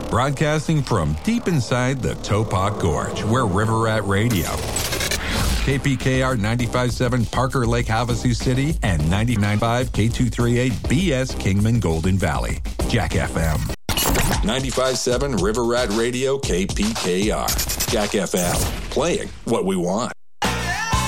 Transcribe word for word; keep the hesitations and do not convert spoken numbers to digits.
Broadcasting from deep inside the Topop Gorge, we're River Rat Radio. K P K R ninety-five point seven Parker Lake, Havasu City, and ninety-nine point five K two thirty-eight B S Kingman Golden Valley. Jack F M. ninety-five point seven River Rat Radio, K P K R. Jack F M. Playing what we want.